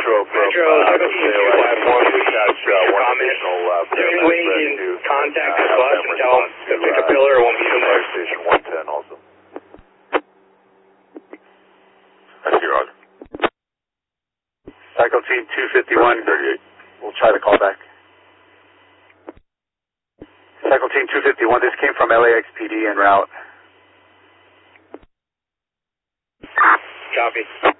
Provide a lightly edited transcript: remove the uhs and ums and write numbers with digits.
Metro from Cycle Team 251, we catch one additional Anybody can contact the bus and tell them to pick a pillar or won't be in there. Station 110 also. I see, Roger. Cycle Team 251, 38. we'll try to call back. Cycle Team 251, this came from LAX PD en route. Copy.